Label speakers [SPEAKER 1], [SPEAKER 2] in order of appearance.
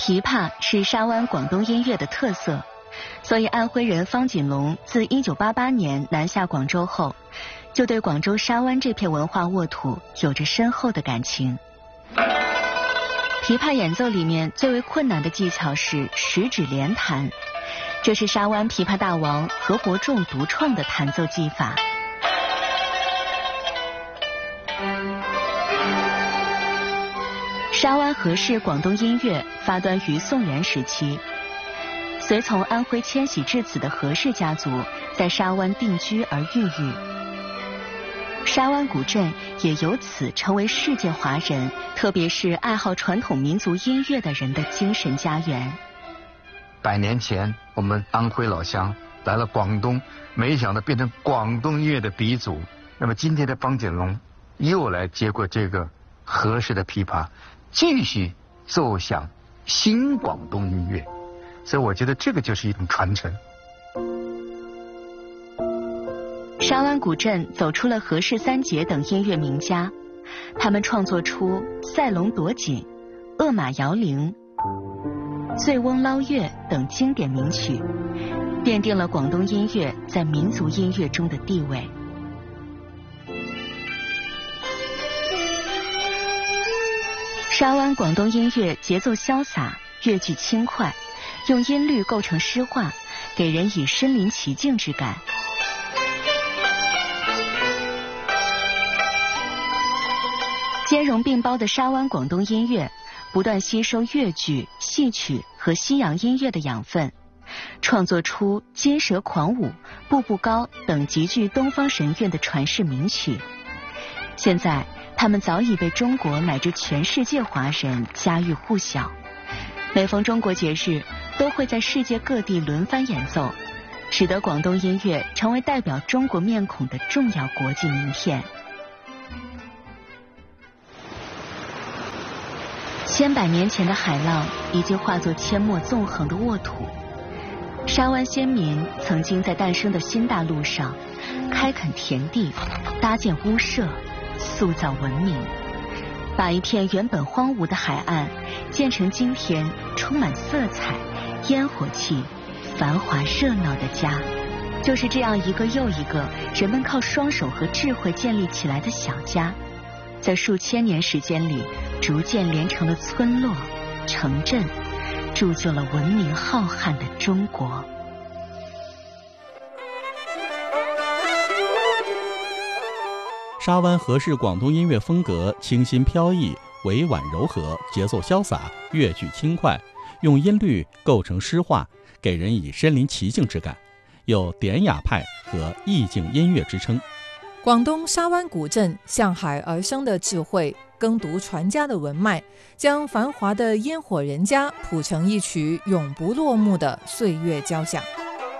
[SPEAKER 1] 琵琶是沙湾广东音乐的特色，所以安徽人方锦龙自1988年南下广州后，就对广州沙湾这片文化沃土有着深厚的感情。琵琶演奏里面最为困难的技巧是十指连弹，这是沙湾琵琶大王何伯仲独创的弹奏技法。沙湾何氏广东音乐发端于宋元时期，随从安徽迁徙至此的何氏家族在沙湾定居而孕育。沙湾古镇也由此成为世界华人，特别是爱好传统民族音乐的人的精神家园。
[SPEAKER 2] 100年前，我们安徽老乡来了广东，没想到变成广东音乐的鼻祖。那么今天的方锦龙又来接过这个何氏的琵琶，继续奏响新广东音乐。所以我觉得这个就是一种传承。
[SPEAKER 1] 沙湾古镇走出了何氏三杰等音乐名家，他们创作出《赛龙夺锦》《恶马摇铃》《醉翁捞月》等经典名曲，奠定了广东音乐在民族音乐中的地位。沙湾广东音乐节奏潇洒，乐句轻快，用音律构成诗画，给人以身临其境之感。兼容并包的沙湾广东音乐，不断吸收粤剧、戏曲和西洋音乐的养分，创作出《金蛇狂舞》《步步高》等极具东方神韵的传世名曲。现在，他们早已被中国乃至全世界华人家喻户晓。每逢中国节日，都会在世界各地轮番演奏，使得广东音乐成为代表中国面孔的重要国际名片。千百年前的海浪已经化作阡陌纵横的沃土，沙湾先民曾经在诞生的新大陆上开垦田地，搭建屋舍，塑造文明，把一片原本荒芜的海岸建成今天充满色彩、烟火气、繁华热闹的家。就是这样一个又一个人们靠双手和智慧建立起来的小家，在数千年时间里逐渐连成了村落、城镇，铸就了文明浩瀚的中国。
[SPEAKER 3] 沙湾何氏广东音乐风格清新飘逸，委婉柔和，节奏潇洒，乐句轻快，用音律构成诗画，给人以身临其境之感，有典雅派和意境音乐之称。
[SPEAKER 4] 广东沙湾古镇向海而生的智慧，耕读传家的文脉，将繁华的烟火人家谱成一曲永不落幕的岁月交响。